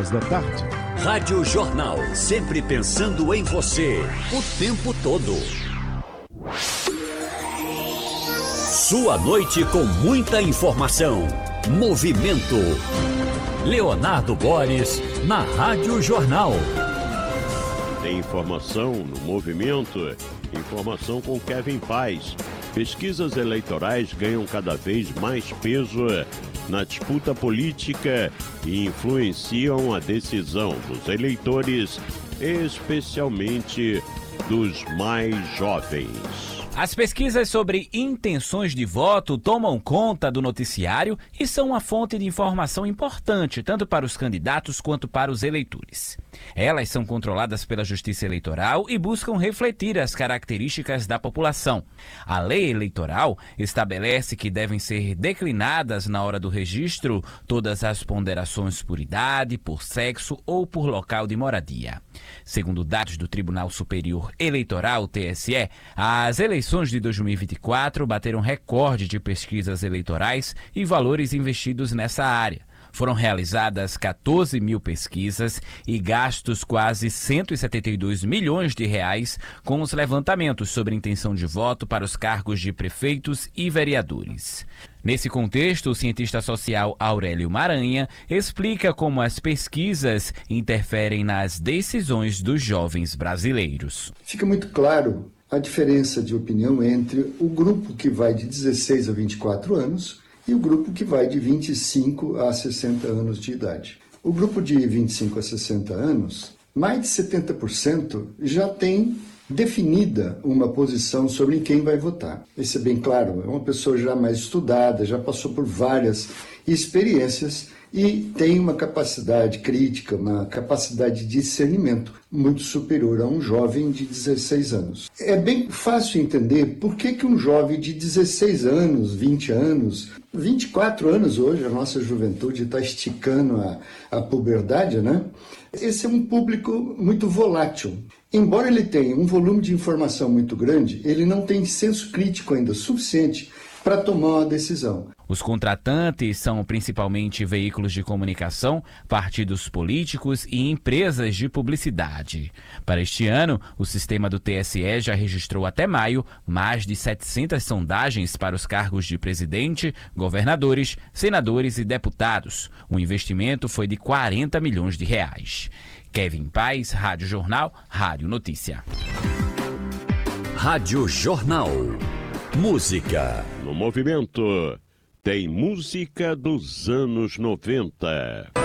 14h. Rádio Jornal, sempre pensando em você, o tempo todo. Sua noite com muita informação. Movimento. Leonardo Boris, na Rádio Jornal. Tem informação no Movimento. Informação com Kevin Paz. Pesquisas eleitorais ganham cada vez mais peso na disputa política e influenciam a decisão dos eleitores, especialmente dos mais jovens. As pesquisas sobre intenções de voto tomam conta do noticiário e são uma fonte de informação importante tanto para os candidatos quanto para os eleitores. Elas são controladas pela Justiça Eleitoral e buscam refletir as características da população. A lei eleitoral estabelece que devem ser declinadas na hora do registro todas as ponderações por idade, por sexo ou por local de moradia. Segundo dados do Tribunal Superior Eleitoral, TSE, as eleições de 2024 bateram recorde de pesquisas eleitorais e valores investidos nessa área. Foram realizadas 14 mil pesquisas e gastos quase 172 milhões de reais com os levantamentos sobre intenção de voto para os cargos de prefeitos e vereadores. Nesse contexto, o cientista social Aurélio Maranha explica como as pesquisas interferem nas decisões dos jovens brasileiros. Fica muito claro a diferença de opinião entre o grupo que vai de 16 a 24 anos e o grupo que vai de 25 a 60 anos de idade. O grupo de 25 a 60 anos, mais de 70% já tem definida uma posição sobre quem vai votar. Isso é bem claro, é uma pessoa já mais estudada, já passou por várias experiências e tem uma capacidade crítica, uma capacidade de discernimento muito superior a um jovem de 16 anos. É bem fácil entender por que um jovem de 16 anos, 20 anos, 24 anos hoje, a nossa juventude está esticando a puberdade, né? Esse é um público muito volátil. Embora ele tenha um volume de informação muito grande, ele não tem senso crítico ainda suficiente para tomar uma decisão. Os contratantes são principalmente veículos de comunicação, partidos políticos e empresas de publicidade. Para este ano, o sistema do TSE já registrou até maio mais de 700 sondagens para os cargos de presidente, governadores, senadores e deputados. O investimento foi de 40 milhões de reais. Kevin Paz, Rádio Jornal, Rádio Notícia. Rádio Jornal. Música. No Movimento, tem música dos anos 90.